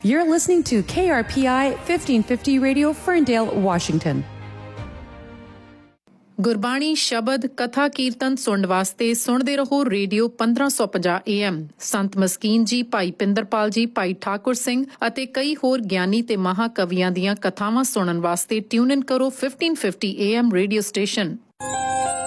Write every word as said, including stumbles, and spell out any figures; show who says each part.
Speaker 1: You're listening to K R P I fifteen fifty Radio, Ferndale, Washington.
Speaker 2: Gurbani ਸ਼ਬਦ ਕਥਾ ਕੀਰਤਨ ਸੁਣਨ ਵਾਸਤੇ ਸੁਣਦੇ ਰਹੋ ਰੇਡੀਓ ਪੰਦਰਾਂ ਸੌ ਪੰਜਾਹ ਏ ਐਮ। ਸੰਤ ਮਸਕੀਨ ਜੀ, ਭਾਈ ਪਿੰਦਰਪਾਲ ਜੀ, ਭਾਈ ਠਾਕੁਰ ਸਿੰਘ ਅਤੇ ਕਈ ਹੋਰ ਗਿਆਨੀ ਤੇ ਮਹਾਕਵੀਆਂ ਦੀਆਂ ਕਥਾਵਾਂ ਸੁਣਨ ਵਾਸਤੇ ਟਿਊਨ ਇਨ ਕਰੋ fifteen fifty A M radio station.